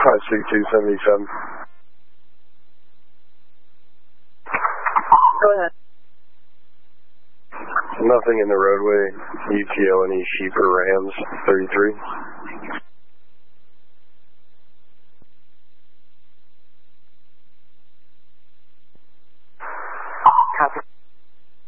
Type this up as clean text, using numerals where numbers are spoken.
56277. Go ahead. Nothing in the roadway. UTO any sheep or rams, 33.